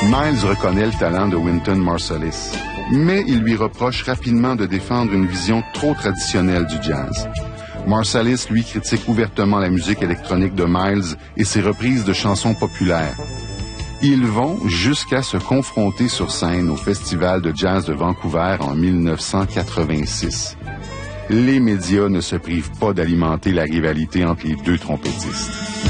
Miles reconnaît le talent de Wynton Marsalis, mais il lui reproche rapidement de défendre une vision trop traditionnelle du jazz. Marsalis, lui, critique ouvertement la musique électronique de Miles et ses reprises de chansons populaires. Ils vont jusqu'à se confronter sur scène au Festival de jazz de Vancouver en 1986. Les médias ne se privent pas d'alimenter la rivalité entre les deux trompettistes.